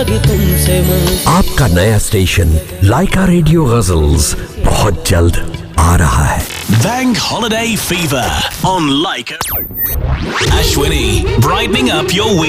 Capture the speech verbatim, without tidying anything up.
आपका नया स्टेशन लाइका रेडियो गजल्स बहुत जल्द आ रहा है। Bank Holiday Fever on Laika. Ashwini, brightening up your week.